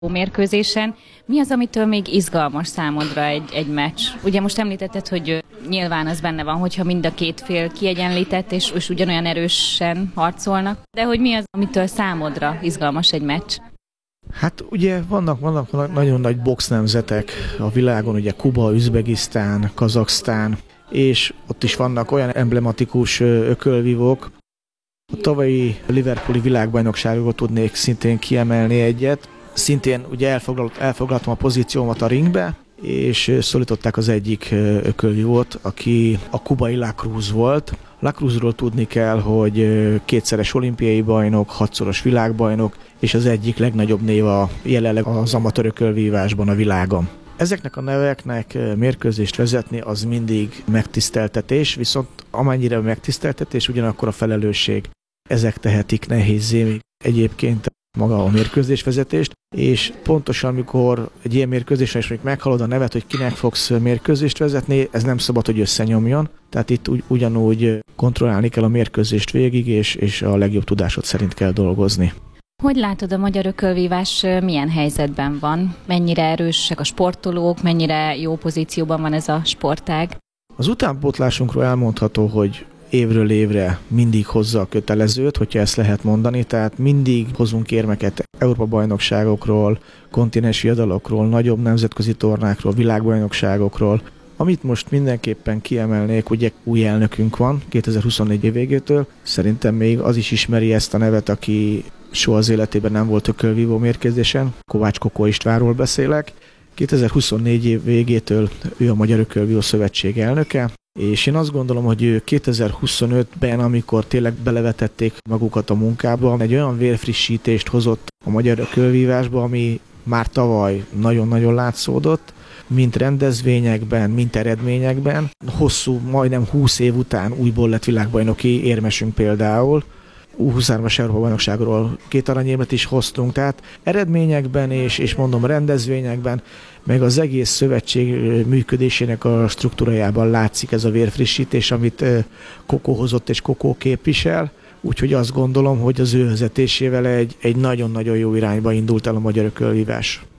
mérkőzésen. Mi az, amitől még izgalmas számodra egy meccs? Ugye most említetted, hogy nyilván az benne van, hogyha mind a két fél kiegyenlített és ugyanolyan erősen harcolnak, de hogy mi az, amitől számodra izgalmas egy meccs? Hát ugye vannak nagyon nagy boxnemzetek a világon, ugye Kuba, Üzbegisztán, Kazaksztán, és ott is vannak olyan emblematikus ökölvívók. A tavalyi Liverpooli világbajnokságot tudnék szintén kiemelni egyet. Szintén ugye elfoglaltam a pozíciómat a ringbe, és szólították az egyik ökölvívót, aki a kubai Lacruz volt. Lacruzról tudni kell, hogy kétszeres olimpiai bajnok, 6-szoros világbajnok, és az egyik legnagyobb név jelenleg az amatőr ökölvívásban a világon. Ezeknek a neveknek mérkőzést vezetni az mindig megtiszteltetés, viszont amennyire megtiszteltetés, ugyanakkor a felelősség. Ezek tehetik nehézzé egyébként maga a mérkőzésvezetést, és pontosan amikor egy ilyen mérkőzésen is még meghallod a nevet, hogy kinek fogsz mérkőzést vezetni, ez nem szabad, hogy összenyomjon. Tehát itt ugyanúgy kontrollálni kell a mérkőzést végig, és a legjobb tudásod szerint kell dolgozni. Hogy látod, a magyar ökölvívás milyen helyzetben van? Mennyire erősek a sportolók, mennyire jó pozícióban van ez a sportág? Az utánpótlásunkról elmondható, hogy évről évre mindig hozza a kötelezőt, hogyha ezt lehet mondani, tehát mindig hozunk érmeket Európa-bajnokságokról, kontinensi viadalokról, nagyobb nemzetközi tornákról, világbajnokságokról. Amit most mindenképpen kiemelnék, ugye új elnökünk van 2024 év végétől, szerintem még az is ismeri ezt a nevet, aki soha az életében nem volt ökölvívó mérkőzésen, Kovács Kokó Istvánról beszélek. 2024 év végétől ő a Magyar Ökölvívó Szövetség elnöke, és én azt gondolom, hogy ő 2025-ben, amikor tényleg belevetették magukat a munkába, egy olyan vérfrissítést hozott a magyar ökölvívásba, ami már tavaly nagyon-nagyon látszódott, mint rendezvényekben, mint eredményekben. Hosszú, majdnem 20 év után újból lett világbajnoki érmesünk például. U23-as Európa-bajnokságról 2 aranyérmet is hoztunk, tehát eredményekben és mondom rendezvényekben, meg az egész szövetség működésének a struktúrájában látszik ez a vérfrissítés, amit Kokó hozott és Kokó képvisel, úgyhogy azt gondolom, hogy az ő vezetésével egy nagyon-nagyon jó irányba indult el a magyar ökölvívás.